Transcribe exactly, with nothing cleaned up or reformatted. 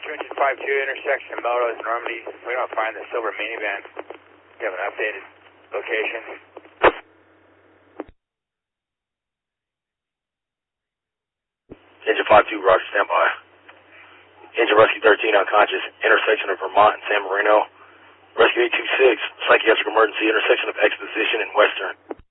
Engine five two, intersection of Melrose and Normandy. We don't find the silver minivan. You have an updated location. Engine five two, Roger, standby. Engine Rescue thirteen, unconscious, intersection of Vermont and San Marino. Rescue eight two six, psychiatric emergency, intersection of Exposition and Western.